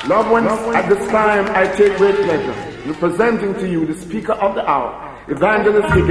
Loved ones, at this time I take great pleasure in presenting to you the speaker of the hour, Evangelist Higgins.